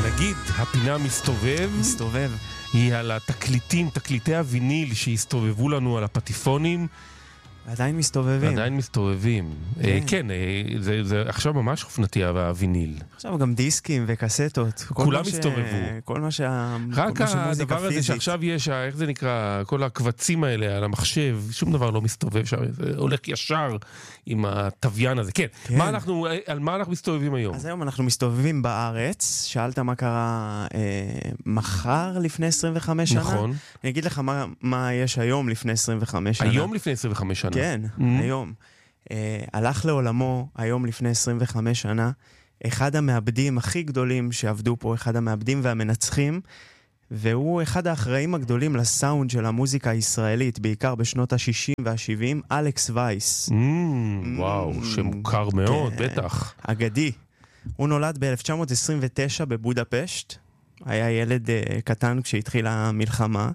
נגיד, הפינה מסתובב, היא על התקליטים, תקליטי הוויניל שהסתובבו לנו על הפטיפונים. עדיין מסתובבים. כן, זה עכשיו ממש חופנתי הוויניל. עכשיו גם דיסקים וקסטות. כולם מסתובבו. כל מה רק הדבר הזה שעכשיו יש, איך זה נקרא, כל הקבצים האלה על המחשב, שום דבר לא מסתובב שם, זה הולך ישר עם התוויין הזה. כן, על מה אנחנו מסתובבים היום? אז היום אנחנו מסתובבים בארץ. שאלת מה קרה מחר לפני 25 שנה? נכון. אני אגיד לך מה יש היום לפני 25 שנה. היום לפני 25 שנה. כן, היום. הלך לעולמו היום לפני 25 שנה, אחד המעבדים הכי גדולים שעבדו פה, אחד המעבדים והמנצחים, והוא אחד האחראים הגדולים לסאונד של המוזיקה הישראלית, בעיקר בשנות ה-60 וה-70, אלכס וייס. וואו, שמוכר מאוד, בטח. אגדי. הוא נולד ב-1929 בבודפשט, היה ילד קטן כשהתחילה המלחמה,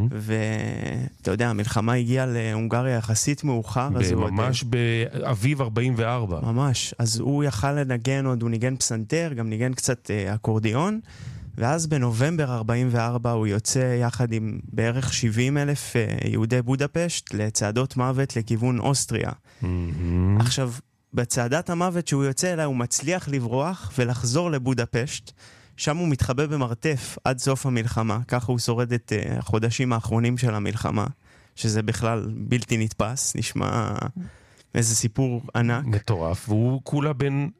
ואתה יודע, המלחמה הגיעה להונגריה יחסית מאוחר. ממש באביב 44. ממש, אז הוא יכל לנגן עוד, הוא ניגן פסנתר, גם ניגן קצת אקורדיון, ואז בנובמבר 44 הוא יוצא יחד עם בערך 70,000 יהודי בודפשט לצעדות מוות לכיוון אוסטריה. עכשיו, בצעדת המוות שהוא יוצא אליה, הוא מצליח לברוח ולחזור לבודפשט, שם הוא מתחבא במרתף עד סוף המלחמה, ככה הוא שורד את החודשים האחרונים של המלחמה, שזה בכלל בלתי נתפס, נשמע איזה סיפור ענק. מטורף, והוא כולה בן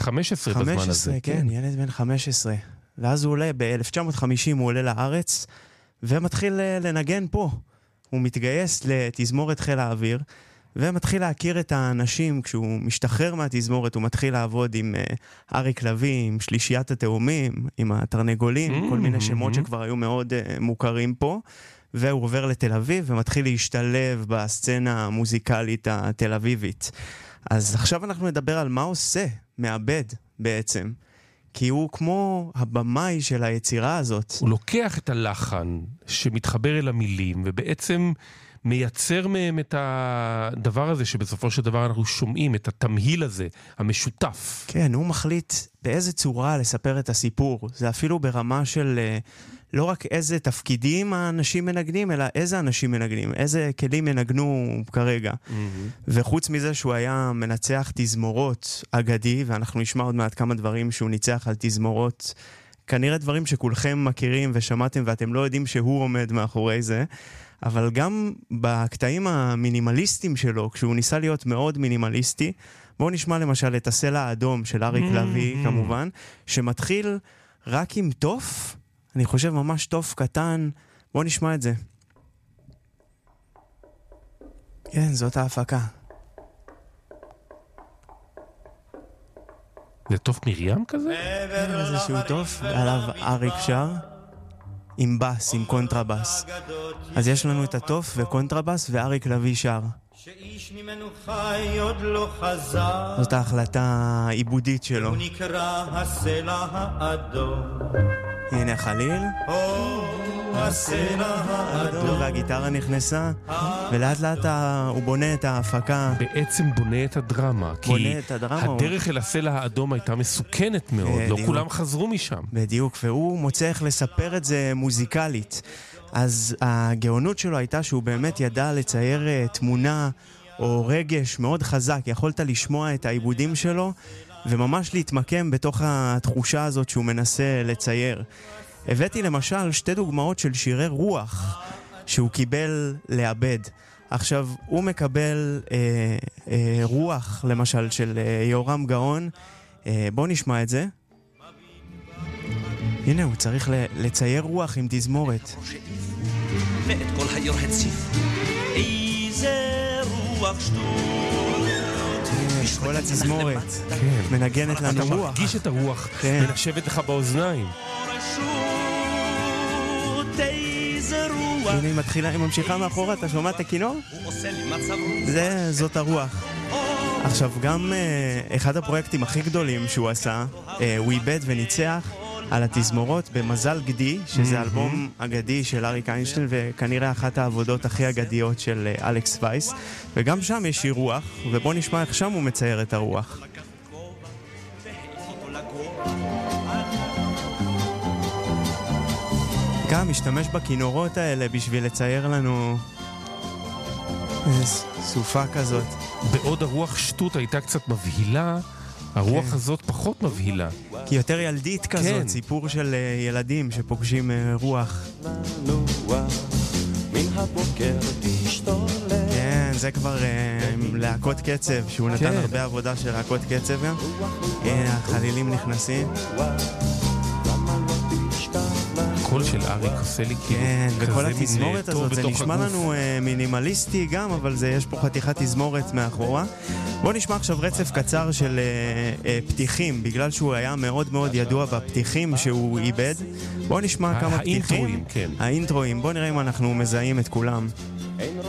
15 בזמן הזה. 15, כן, ילד בן 15. ואז הוא עולה, ב-1950 הוא עולה לארץ, ומתחיל לנגן פה. הוא מתגייס לתזמורת חיל האוויר, ומתחיל להכיר את האנשים. כשהוא משתחרר מהתזמורת, הוא מתחיל לעבוד עם אריק לוי, עם שלישיית התאומים, עם התרנגולים, כל מיני שמות שכבר היו מאוד מוכרים פה, והוא עובר לתל אביב ומתחיל להשתלב בסצנה המוזיקלית התל אביבית. אז עכשיו אנחנו נדבר על מה עושה מעבד בעצם, כי הוא כמו הבמאי של היצירה הזאת. הוא לוקח את הלחן שמתחבר אל המילים, ובעצם מייצר מהם את הדבר הזה שבסופו של דבר אנחנו שומעים, את התמהיל הזה, המשותף. כן, הוא מחליט באיזה צורה לספר את הסיפור. זה אפילו ברמה של לא רק איזה תפקידים האנשים מנגנים, אלא איזה אנשים מנגנים, איזה כלים מנגנו כרגע. וחוץ מזה שהוא היה מנצח תזמורות אגדי, ואנחנו נשמע עוד מעט כמה דברים שהוא ניצח על תזמורות, כנראה דברים שכולכם מכירים ושמעתם ואתם לא יודעים שהוא עומד מאחורי זה, אבל גם בקטעים המינימליסטיים שלו, כשהוא ניסה להיות מאוד מינימליסטי, בואו נשמע למשל את הסלע האדום של אריק לוי כמובן, שמתחיל רק עם תוף, אני חושב ממש תוף קטן, בואו נשמע את זה. כן, זאת ההפקה. זה תוף מרים כזה? כן, איזשהו תוף, עליו אריק שר. עם בס, עם קונטרבס. אז יש לנו את התוף וקונטרבס ואריק לוי שר. שאיש ממנו חי עוד לא חזר. זאת ההחלטה העיבודית שלו. הוא נקרא הסלע האדום. הנה החליל. הסלע האדום. והגיטרה נכנסה, ולאט לאט הוא בונה את ההפקה. בעצם בונה את הדרמה. בונה את הדרמה. הדרך אל הסלע האדום הייתה מסוכנת מאוד, לא כולם חזרו משם. בדיוק, והוא מוצא איך לספר את זה מוזיקלית. אז הגאונות שלו הייתה שהוא באמת ידע לצייר תמונה או רגש מאוד חזק. יכולת לשמוע את העיבודים שלו, וממש להתמקם בתוך התחושה הזאת שהוא מנסה לצייר. הבאתי למשל שתי דוגמאות של שירי רוח שהוא קיבל לעבד. עכשיו, הוא מקבל רוח, למשל, של יורם גאון. בואו נשמע את זה. הנה, הוא צריך לצייר רוח עם תזמורת. ואת כל העיר הציף איזה רוח שטות. כל התזמורת מנגנת לנו רוח. אתה מרגיש את הרוח מנשבת לך באוזניים. הנה היא מתחילה, היא ממשיכה מאחורה, אתה שומע את הכינור? זאת הרוח. עכשיו גם אחד הפרויקטים הכי גדולים שהוא עשה, הוא איבד וניצח על התזמורות במזל גדי, שזה אלבום אגדי של אריק איינשטיין, וכנראה אחת העבודות הכי אגדיות של אלכס וייס, וגם שם יש רוח, ובוא נשמע איך שם הוא מצייר את הרוח. גם משתמש בכינורות האלה בשביל לצייר לנו סופה כזאת. בעוד הרוח שטות הייתה קצת מבהילה, הרוח הזאת פחות מבהילה. כי יותר ילדית כזאת, סיפור של ילדים שפוגשים רוח. כן, זה כבר להקות קצב, שהוא נתן הרבה עבודה של להקות קצב גם. הנה, החלילים נכנסים. הקול של אריק עושה לי כאילו וכל התזמורת הזאת, זה נשמע לנו מינימליסטי גם, אבל יש פה חתיכת תזמורת מאחורה. בואו נשמע עכשיו רצף קצר של פתיחים, בגלל שהוא היה מאוד מאוד ידוע בפתיחים שהוא איבד. בואו נשמע כמה פתיחים. האינטרואים, כן. האינטרואים, בואו נראה אם אנחנו מזהים את כולם.